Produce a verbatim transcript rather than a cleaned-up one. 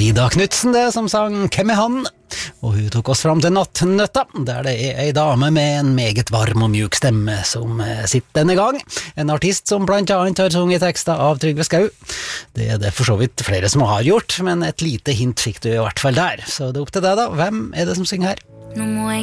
Ida Knudsen det som sang Hvem er han? Og hun tok oss fram til Nattnøtta, der det er ei dame med en meget varm og mjuk stemme som sitter denne gang. En artist som blant annet har sunget tekster av Trygve Skau. Det er det for så vidt flere som har gjort, men et lite hint fikk du i hvert fall der. Så det er opp til deg da, hvem er det som synger her? Nå må jeg